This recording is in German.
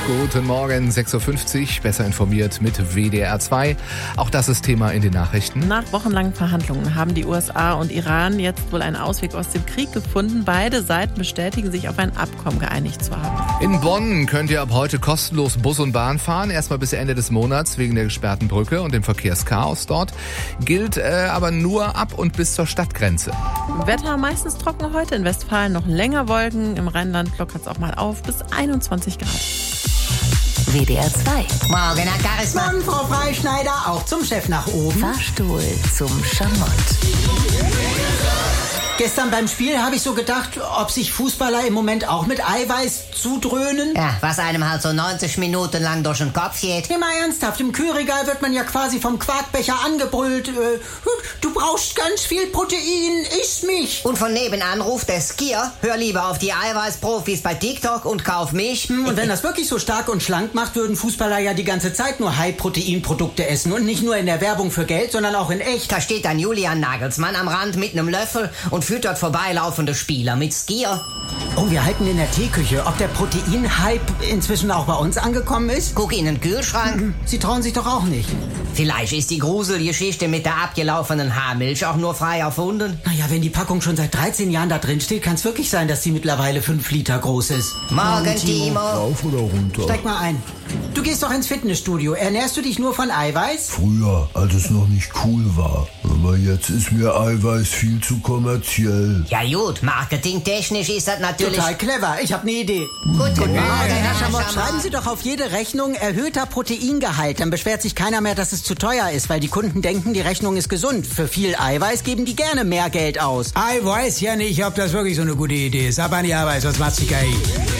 Guten Morgen, 6.50 Uhr, besser informiert mit WDR 2. Auch das ist Thema in den Nachrichten. Nach wochenlangen Verhandlungen haben die USA und Iran jetzt wohl einen Ausweg aus dem Krieg gefunden. Beide Seiten bestätigen sich, auf ein Abkommen geeinigt zu haben. In Bonn könnt ihr ab heute kostenlos Bus und Bahn fahren, erstmal bis Ende des Monats wegen der gesperrten Brücke und dem Verkehrschaos dort. Gilt aber nur ab und bis zur Stadtgrenze. Wetter meistens trocken heute, in Westfalen noch länger Wolken, im Rheinland lockert es auch mal auf bis 21 Grad. WDR 2. Morgen, Herr Charisma. Morgen, Frau Freischneider, auch zum Chef nach oben. Fahrstuhl zum Schamott. Gestern beim Spiel habe ich so gedacht, ob sich Fußballer im Moment auch mit Eiweiß zudröhnen. Ja, was einem halt so 90 Minuten lang durch den Kopf geht. Nee, mal ernsthaft, im Kühlregal wird man ja quasi vom Quarkbecher angebrüllt. Du brauchst ganz viel Protein, iss mich. Und von nebenan ruft der Skier, hör lieber auf die Eiweißprofis bei TikTok und kauf mich. Und wenn das wirklich so stark und schlank macht, würden Fußballer ja die ganze Zeit nur High-Protein-Produkte essen. Und nicht nur in der Werbung für Geld, sondern auch in echt. Da steht dann Julian Nagelsmann am Rand mit einem Löffel und füttert vorbeilaufende Spieler mit Skier. Oh, wir halten in der Teeküche, ob der Protein-Hype inzwischen auch bei uns angekommen ist. Guck in den Kühlschrank. Sie trauen sich doch auch nicht. Vielleicht ist die Gruselgeschichte mit der abgelaufenen Haarmilch auch nur frei erfunden. Naja, wenn die Packung schon seit 13 Jahren da drin steht, kann es wirklich sein, dass sie mittlerweile 5 Liter groß ist. Morgen, Timo. Rauf oder runter? Steig mal ein. Du gehst doch ins Fitnessstudio. Ernährst du dich nur von Eiweiß? Früher, als es noch nicht cool war. Aber jetzt ist mir Eiweiß viel zu kommerziell. Ja gut, marketingtechnisch ist das natürlich... Total clever. Ich habe eine Idee. Guten Morgen, Herr Schamott, Schamott. schreiben Sie doch auf jede Rechnung erhöhter Proteingehalt. Dann beschwert sich keiner mehr, dass es zu teuer ist, weil die Kunden denken, die Rechnung ist gesund. Für viel Eiweiß geben die gerne mehr Geld aus. Ich weiß ja nicht, ob das wirklich so eine gute Idee ist. Aber an die Arbeit, sonst macht's die KI.